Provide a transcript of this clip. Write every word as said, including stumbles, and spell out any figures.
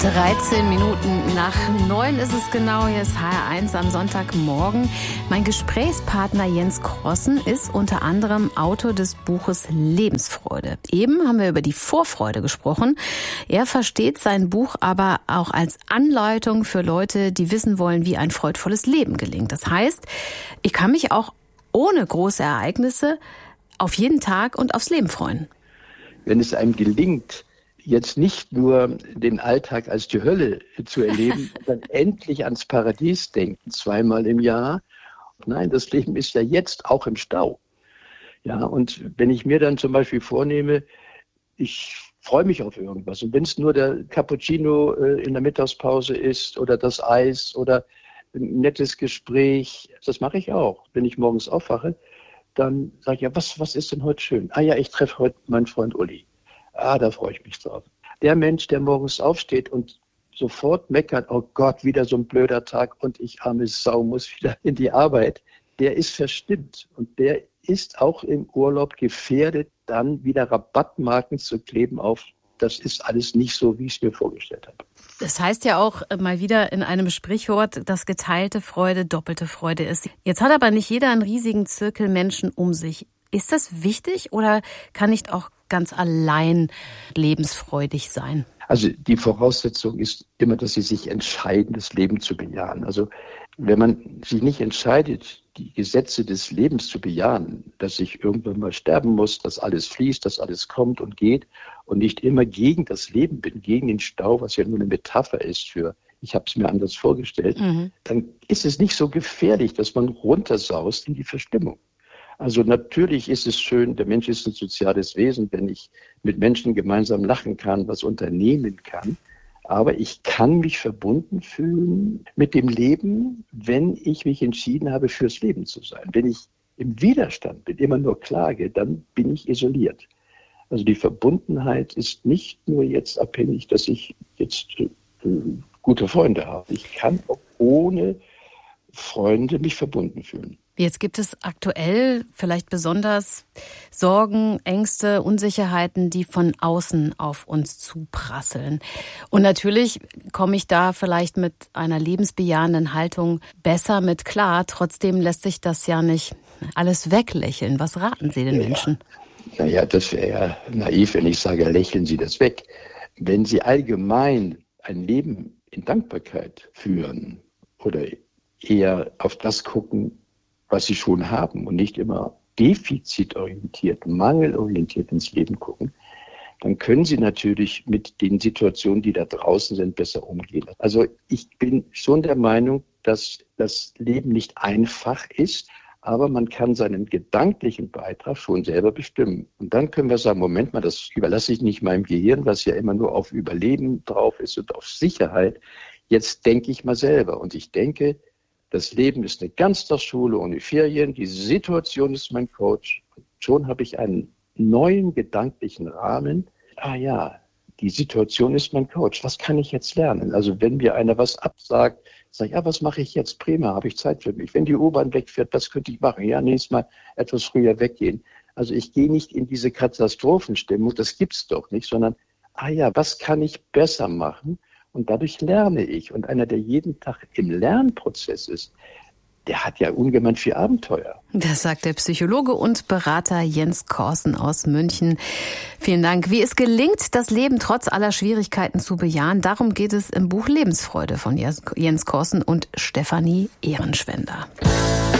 dreizehn Minuten nach neun ist es genau. Hier ist H R eins am Sonntagmorgen. Mein Gesprächspartner Jens Crossen ist unter anderem Autor des Buches Lebensfreude. Eben haben wir über die Vorfreude gesprochen. Er versteht sein Buch aber auch als Anleitung für Leute, die wissen wollen, wie ein freudvolles Leben gelingt. Das heißt, ich kann mich auch ohne große Ereignisse auf jeden Tag und aufs Leben freuen. Wenn es einem gelingt, jetzt nicht nur den Alltag als die Hölle zu erleben, dann endlich ans Paradies denken, zweimal im Jahr. Nein, das Leben ist ja jetzt auch im Stau. Ja, und wenn ich mir dann zum Beispiel vornehme, ich freue mich auf irgendwas, und wenn es nur der Cappuccino in der Mittagspause ist oder das Eis oder ein nettes Gespräch, das mache ich auch. Wenn ich morgens aufwache, dann sage ich, ja, was, was ist denn heute schön? Ah ja, ich treffe heute meinen Freund Uli. Ah, da freue ich mich drauf. Der Mensch, der morgens aufsteht und sofort meckert, oh Gott, wieder so ein blöder Tag und ich arme Sau muss wieder in die Arbeit, der ist verstimmt und der ist auch im Urlaub gefährdet, dann wieder Rabattmarken zu kleben auf, das ist alles nicht so, wie ich es mir vorgestellt habe. Das heißt ja auch mal wieder in einem Sprichwort, dass geteilte Freude doppelte Freude ist. Jetzt hat aber nicht jeder einen riesigen Zirkel Menschen um sich. Ist das wichtig oder kann nicht auch ganz allein lebensfreudig sein? Also die Voraussetzung ist immer, dass sie sich entscheiden, das Leben zu bejahen. Also wenn man sich nicht entscheidet, die Gesetze des Lebens zu bejahen, dass ich irgendwann mal sterben muss, dass alles fließt, dass alles kommt und geht und nicht immer gegen das Leben bin, gegen den Stau, was ja nur eine Metapher ist für, ich habe es mir anders vorgestellt, mhm. dann ist es nicht so gefährlich, dass man runtersaust in die Verstimmung. Also natürlich ist es schön, der Mensch ist ein soziales Wesen, wenn ich mit Menschen gemeinsam lachen kann, was unternehmen kann. Aber ich kann mich verbunden fühlen mit dem Leben, wenn ich mich entschieden habe, fürs Leben zu sein. Wenn ich im Widerstand bin, immer nur klage, dann bin ich isoliert. Also die Verbundenheit ist nicht nur jetzt abhängig, dass ich jetzt äh, gute Freunde habe. Ich kann auch ohne Freunde mich verbunden fühlen. Jetzt gibt es aktuell vielleicht besonders Sorgen, Ängste, Unsicherheiten, die von außen auf uns zuprasseln. Und natürlich komme ich da vielleicht mit einer lebensbejahenden Haltung besser mit klar. Trotzdem lässt sich das ja nicht alles weglächeln. Was raten Sie den ja, Menschen? Naja, das wäre ja naiv, wenn ich sage, lächeln Sie das weg. Wenn Sie allgemein ein Leben in Dankbarkeit führen oder eher auf das gucken, was sie schon haben und nicht immer defizitorientiert, mangelorientiert ins Leben gucken, dann können sie natürlich mit den Situationen, die da draußen sind, besser umgehen. Also ich bin schon der Meinung, dass das Leben nicht einfach ist, aber man kann seinen gedanklichen Beitrag schon selber bestimmen. Und dann können wir sagen, Moment mal, das überlasse ich nicht meinem Gehirn, was ja immer nur auf Überleben drauf ist und auf Sicherheit. Jetzt denke ich mal selber. Und ich denke, das Leben ist eine Ganztagsschule ohne Ferien. Die Situation ist mein Coach. Und schon habe ich einen neuen gedanklichen Rahmen. Ah ja, die Situation ist mein Coach. Was kann ich jetzt lernen? Also wenn mir einer was absagt, sage ich, ja, was mache ich jetzt? Prima, habe ich Zeit für mich. Wenn die U-Bahn wegfährt, was könnte ich machen? Ja, nächstes Mal etwas früher weggehen. Also ich gehe nicht in diese Katastrophenstimmung, das gibt's doch nicht, sondern, ah ja, was kann ich besser machen? Und dadurch lerne ich. Und einer, der jeden Tag im Lernprozess ist, der hat ja ungemein viel Abenteuer. Das sagt der Psychologe und Berater Jens Crossen aus München. Vielen Dank. Wie es gelingt, das Leben trotz aller Schwierigkeiten zu bejahen, darum geht es im Buch Lebensfreude von Jens Crossen und Stefanie Ehrenschwender.